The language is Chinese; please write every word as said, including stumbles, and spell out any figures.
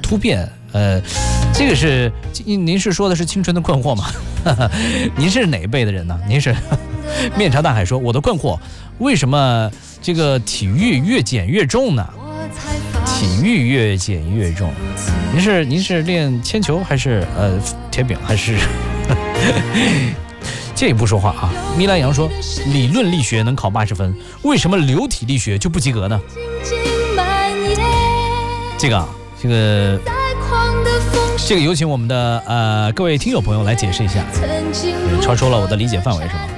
突变，呃，这个是您是说的是青春的困惑吗？您是哪一辈的人呢？您是面朝大海说，我的困惑，为什么这个体育越减越重呢？体育越减越重，您是您是练铅球还是呃铁饼还是？这也不说话啊！米兰阳说，理论力学能考八十分，为什么流体力学就不及格呢？这个啊，这个这个有请我们的呃各位听友朋友来解释一下，超出了我的理解范围是吗？